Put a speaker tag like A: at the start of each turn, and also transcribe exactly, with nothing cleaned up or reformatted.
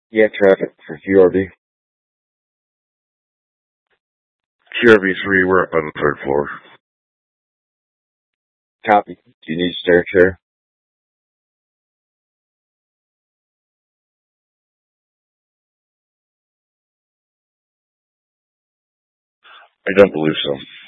A: Yeah, traffic for Q R V.
B: Q R V three, we're up on the third floor.
A: Copy. Do you need stair chair?
B: I don't believe so.